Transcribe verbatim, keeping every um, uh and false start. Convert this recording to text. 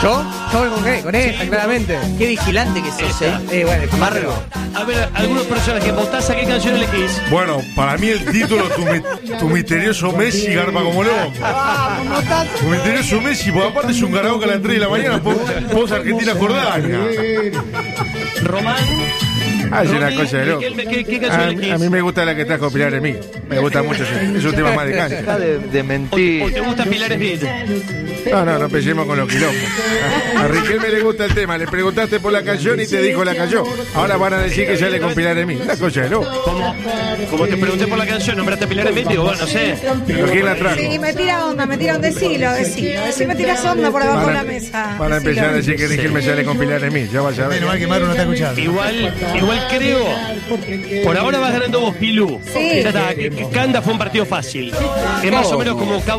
¿Yo? Yo con qué, con esta, Sí. claramente. Qué vigilante que sos, eh. Eh, bueno, Margo. A ver, algunos personajes, votás a qué canción elegís. Bueno, para mí el título, tu, mi- tu misterioso Messi garpa como loco. Tu misterioso Messi, porque aparte es un karaoke a las tres de la mañana, vos Argentina Jordania. Román. Ah, es una Romy, cosa de loco. ¿qué, qué, qué canción A, elegís? a mí me gusta la que trajo Pilar en mí. Me gusta mucho, ese- es un tema más de Deja cancha. de, de ¿O, mentir. o te gusta Pilar Smith? No, no, no empecemos con los quilombos. A, a Riquelme le gusta el tema, le preguntaste por la canción y te dijo la canción. Ahora van a decir que sale con Pilar en mí. Una cosa de loco. Como, como te pregunté por la canción, nombraste a Pilar Smith, digo, bueno, no sé. ¿Pero quién la trajo? Sí, me tira onda, me tira onda, decilo, decilo. Decime, tiras onda por abajo de la mesa. Van a empezar a decir que Riquelme sale con Pilar en mí. Ya vas a ver. Menos mal que Maru no está escuchando. Igual, igual creo. Por ahora vas ganando vos, Pilu. Sí. Ya está. que- que Canda fue un partido fácil. Es más o menos como